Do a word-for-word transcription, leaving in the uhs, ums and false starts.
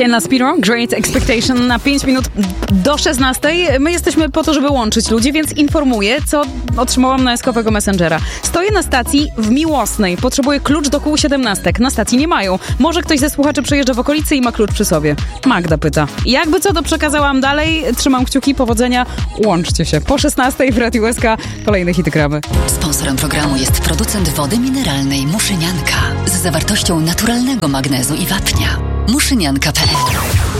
Kenna Spiro, Great Expectation na pięć minut do szesnastej. My jesteśmy po to, żeby łączyć ludzi, więc informuję, co otrzymałam na eskowego Messengera. Stoję na stacji w Miłosnej. Potrzebuję klucz do kół siedemnastek. Na stacji nie mają. Może ktoś ze słuchaczy przejeżdża w okolicy i ma klucz przy sobie. Magda pyta. Jakby co, to przekazałam dalej. Trzymam kciuki, powodzenia. Łączcie się. Po szesnastej w Radiu S K kolejne hity kramy. Sponsorem programu jest producent wody mineralnej Muszynianka z zawartością naturalnego magnezu i wapnia. muszynianka kropka p l